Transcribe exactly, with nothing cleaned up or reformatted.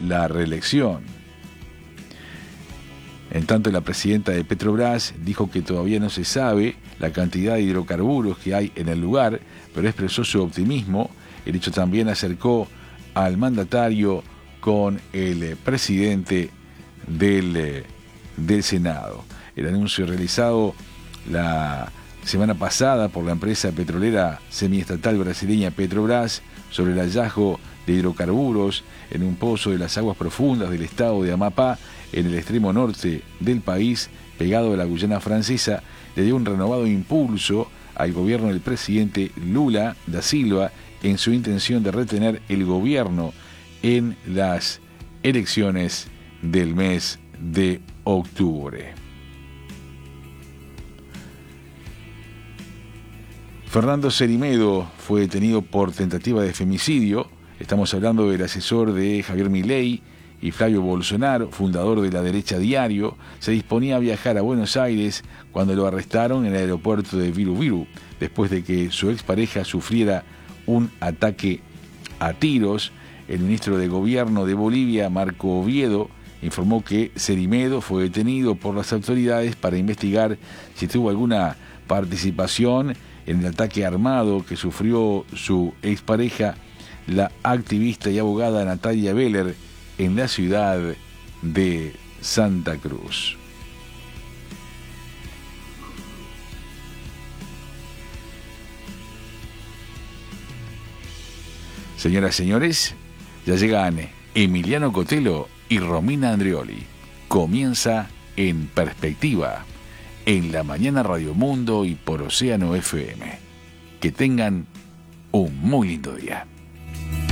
la reelección. En tanto, la presidenta de Petrobras dijo que todavía no se sabe la cantidad de hidrocarburos que hay en el lugar, pero expresó su optimismo. El hecho también acercó al mandatario con el presidente del, del Senado. El anuncio realizado la semana pasada por la empresa petrolera semiestatal brasileña Petrobras sobre el hallazgo de hidrocarburos en un pozo de las aguas profundas del estado de Amapá, en el extremo norte del país, pegado a la Guyana francesa, le dio un renovado impulso al gobierno del presidente Lula da Silva en su intención de retener el gobierno en las elecciones del mes de octubre. Fernando Cerimedo fue detenido por tentativa de femicidio. Estamos hablando del asesor de Javier Milei y Flavio Bolsonaro, fundador de La Derecha Diario. Se disponía a viajar a Buenos Aires cuando lo arrestaron en el aeropuerto de Viru Viru, después de que su expareja sufriera un ataque a tiros. El ministro de Gobierno de Bolivia, Marco Oviedo, informó que Cerimedo fue detenido por las autoridades para investigar si tuvo alguna participación en el ataque armado que sufrió su expareja, la activista y abogada Natalia Beller, en la ciudad de Santa Cruz. Señoras y señores, ya llegan Emiliano Cotelo y Romina Andreoli. Comienza En Perspectiva, en la mañana Radio Mundo y por Océano F M. Que tengan un muy lindo día.